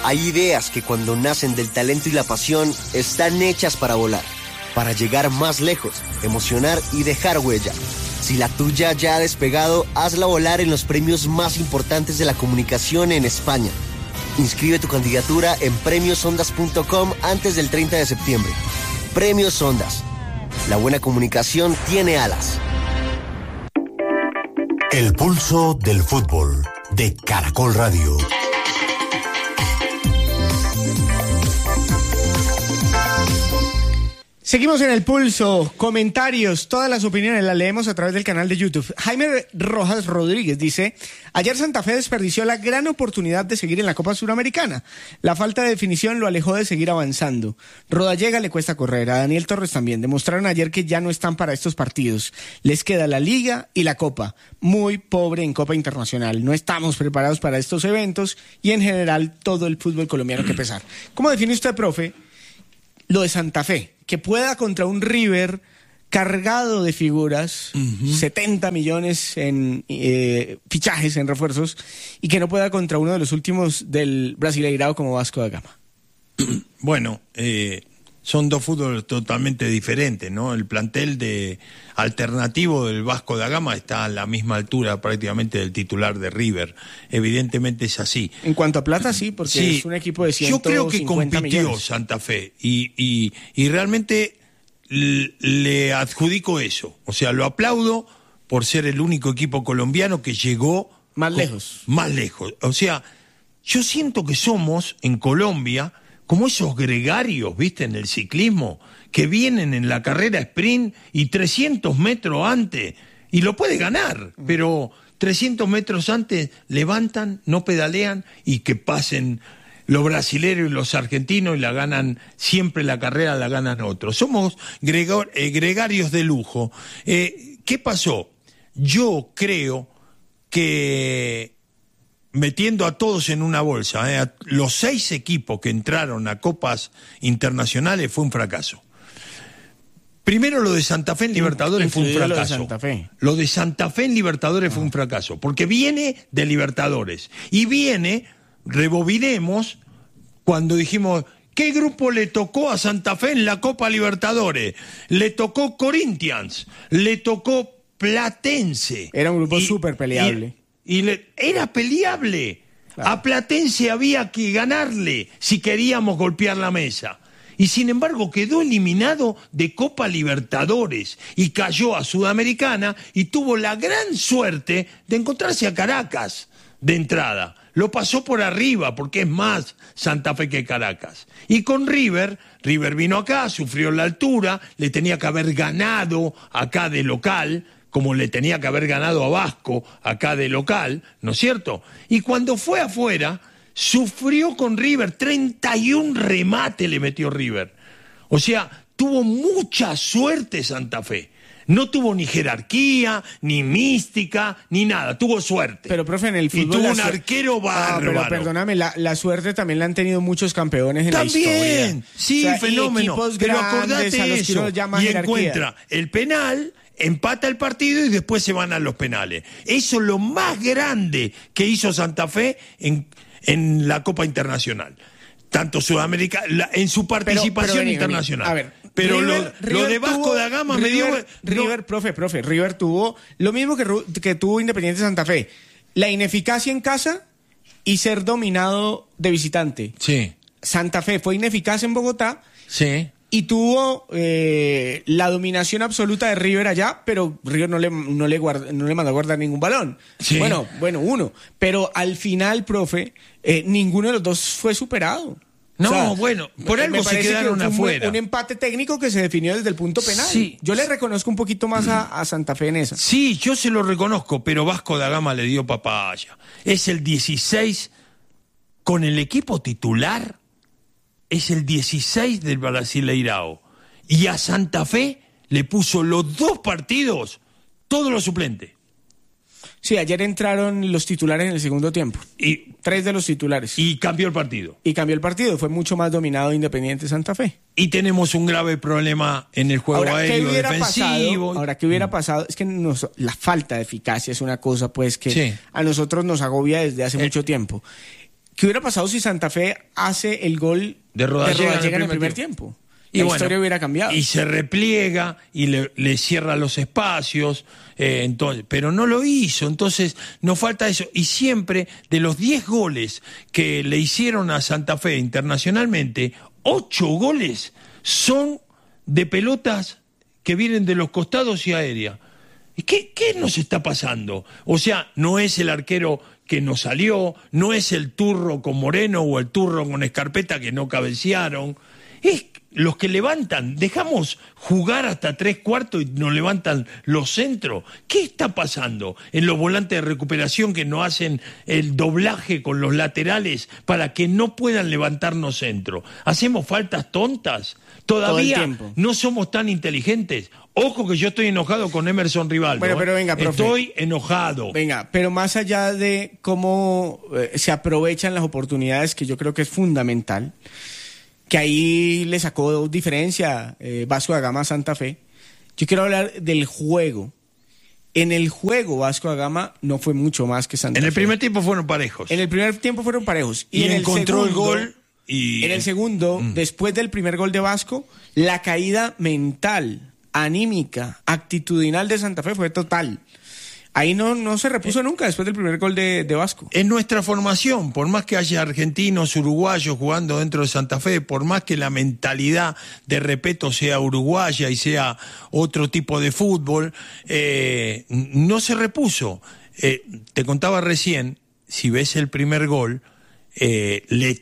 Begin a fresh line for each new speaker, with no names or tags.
Hay ideas que cuando nacen del talento y la pasión están hechas para volar, para llegar más lejos, emocionar y dejar huella. Si la tuya ya ha despegado, hazla volar en los premios más importantes de la comunicación en España. Inscribe tu candidatura en premiosondas.com antes del 30 de septiembre. Premios Ondas. La buena comunicación tiene alas.
El pulso del fútbol de Caracol Radio.
Seguimos en el pulso, comentarios, todas las opiniones las leemos a través del canal de YouTube. Jaime Rojas Rodríguez dice: ayer Santa Fe desperdició la gran oportunidad de seguir en la Copa Suramericana. La falta de definición lo alejó de seguir avanzando. Rodallega le cuesta correr, a Daniel Torres también. Demostraron ayer que ya no están para estos partidos. Les queda la Liga y la Copa. Muy pobre en Copa Internacional. No estamos preparados para estos eventos y en general todo el fútbol colombiano que pesar. ¿Cómo define usted, profe, lo de Santa Fe? Que pueda contra un River cargado de figuras, 70 millones en fichajes, en refuerzos, y que no pueda contra uno de los últimos del Brasileirao como Vasco da Gama.
Bueno, son dos fútboles totalmente diferentes, ¿no? El plantel alternativo del Vasco da Gama está a la misma altura prácticamente del titular de River. Evidentemente es así.
En cuanto a plata, sí, porque sí, es un equipo de 150
millones. Yo creo que compitió
millones.
Santa Fe y realmente le adjudico eso. O sea, lo aplaudo por ser el único equipo colombiano que llegó
más lejos.
Más lejos. O sea, yo siento que somos en Colombia como esos gregarios, ¿viste? En el ciclismo, que vienen en la carrera sprint y 300 metros antes, y lo puede ganar, pero 300 metros antes levantan, no pedalean, y que pasen los brasileños y los argentinos y la ganan, siempre la carrera la ganan otros. Somos gregarios de lujo. ¿Qué pasó? Yo creo que metiendo a todos en una bolsa, los 6 equipos que entraron a copas internacionales fue un fracaso. Primero lo de Santa Fe en Libertadores fue un fracaso. Lo de Santa Fe en Libertadores fue un fracaso, porque viene de Libertadores. Y viene, rebobinemos, cuando dijimos, ¿qué grupo le tocó a Santa Fe en la Copa Libertadores? Le tocó Corinthians, le tocó Platense.
Era un grupo súper peleable.
Era peleable. Claro. A Platense había que ganarle si queríamos golpear la mesa. Y sin embargo quedó eliminado de Copa Libertadores y cayó a Sudamericana y tuvo la gran suerte de encontrarse a Caracas de entrada. Lo pasó por arriba porque es más Santa Fe que Caracas. Y con River vino acá, sufrió la altura, le tenía que haber ganado acá de local, como le tenía que haber ganado a Vasco acá de local, ¿no es cierto? Y cuando fue afuera, sufrió con River, 31 remates le metió River. O sea, tuvo mucha suerte Santa Fe. No tuvo ni jerarquía, ni mística, ni nada, tuvo suerte.
Pero, profe, en el fútbol...
Y tuvo un arquero bárbaro.
Pero perdóname, la suerte también la han tenido muchos campeones en
también,
la historia.
Sí, o sea, fenómeno. Pero acordate eso, y encuentra el penal, empata el partido y después se van a los penales. Eso es lo más grande que hizo Santa Fe en la Copa Internacional. Tanto Sudamérica, en su participación internacional.
A ver,
pero
River
lo de Vasco da Gama me dio...
River, profe, River tuvo lo mismo que tuvo Independiente Santa Fe. La ineficacia en casa y ser dominado de visitante.
Sí.
Santa Fe fue ineficaz en Bogotá.
Sí.
Y tuvo la dominación absoluta de River allá, pero River no le mandó a guardar ningún balón.
Sí.
Bueno, uno. Pero al final, profe, ninguno de los dos fue superado.
No,
o sea,
bueno, por algo se quedaron afuera.
Un empate técnico que se definió desde el punto penal.
Sí.
Yo le reconozco un poquito más a Santa Fe en esa.
Sí, yo se lo reconozco, pero Vasco da Gama le dio papaya. Es el 16 con el equipo titular. Es el 16 del Brasileirao. Y a Santa Fe le puso los 2 partidos, todos los suplentes.
Sí, ayer entraron los titulares en el segundo tiempo.
Y
3 de los titulares.
Y cambió el partido.
Fue mucho más dominado Independiente Santa Fe.
Y tenemos un grave problema en el juego aéreo defensivo.
¿Qué hubiera pasado? Es que la falta de eficacia es una cosa pues que
sí.
a nosotros nos agobia desde hace mucho tiempo. ¿Qué hubiera pasado si Santa Fe hace el gol
de Rodallega
en el primer tiempo?
Y
la historia hubiera cambiado.
Y se repliega y le cierra los espacios, entonces, pero no lo hizo, entonces nos falta eso. Y siempre, de los 10 goles que le hicieron a Santa Fe internacionalmente, 8 goles son de pelotas que vienen de los costados y aérea. ¿Y qué nos está pasando? O sea, no es el arquero que nos salió, no es el turro con Moreno o el turro con Escarpeta que no cabecearon, es los que levantan. Dejamos jugar hasta 3/4 y nos levantan los centros. ¿Qué está pasando en los volantes de recuperación que no hacen el doblaje con los laterales para que no puedan levantarnos centro? ¿Hacemos faltas tontas? Todavía no somos tan inteligentes. Ojo que yo estoy enojado con Emerson Rivaldo.
Bueno, pero venga, profe.
Estoy enojado.
Venga, pero más allá de cómo se aprovechan las oportunidades, que yo creo que es fundamental, que ahí le sacó diferencia Vasco da Gama a Santa Fe, yo quiero hablar del juego. En el juego Vasco da Gama no fue mucho más que Santa Fe.
En el primer tiempo fueron parejos.
En el primer tiempo fueron parejos.
Y
en el
encontró
segundo,
el gol. Y
en el segundo, después del primer gol de Vasco, la caída mental, anímica, actitudinal de Santa Fe fue total. Ahí no se repuso nunca después del primer gol de Vasco.
En nuestra formación, por más que haya argentinos, uruguayos jugando dentro de Santa Fe, por más que la mentalidad de Repetto sea uruguaya y sea otro tipo de fútbol, no se repuso. Te contaba recién, si ves el primer gol, le